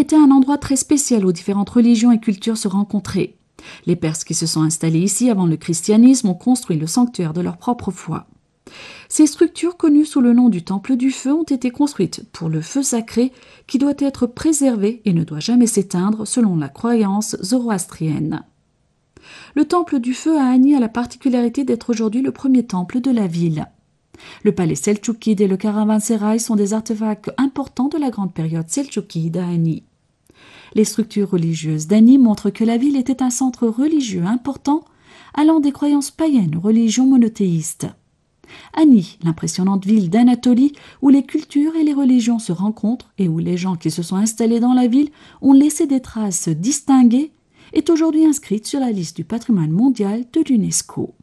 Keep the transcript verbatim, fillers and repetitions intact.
était un endroit très spécial où différentes religions et cultures se rencontraient. Les Perses qui se sont installés ici avant le christianisme ont construit le sanctuaire de leur propre foi. Ces structures, connues sous le nom du Temple du Feu, ont été construites pour le feu sacré qui doit être préservé et ne doit jamais s'éteindre selon la croyance zoroastrienne. Le Temple du Feu à Ani a la particularité d'être aujourd'hui le premier temple de la ville. Le palais seltchoukide et le caravansérail sont des artefacts importants de la grande période seltchoukide à Ani. Les structures religieuses d'Ani montrent que la ville était un centre religieux important allant des croyances païennes aux religions monothéistes. Ani, l'impressionnante ville d'Anatolie où les cultures et les religions se rencontrent et où les gens qui se sont installés dans la ville ont laissé des traces distinguées, est aujourd'hui inscrite sur la liste du patrimoine mondial de l'UNESCO.